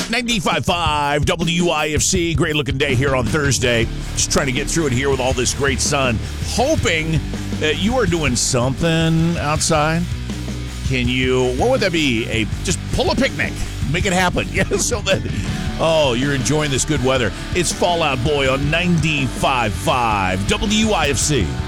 95.5 WIFC. Great looking day here on Thursday. Just trying to get through it here with all this great sun. Hoping that you are doing something outside. What would that be? Just pull a picnic. Make it happen. Yeah, so that, you're enjoying this good weather. It's Fall Out Boy on 95.5 WIFC.